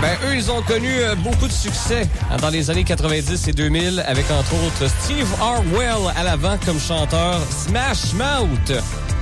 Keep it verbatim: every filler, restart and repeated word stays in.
Ben, eux, ils ont connu euh, beaucoup de succès hein, dans les années quatre-vingt-dix et deux mille, avec entre autres Steve Harwell à l'avant comme chanteur, Smash Mouth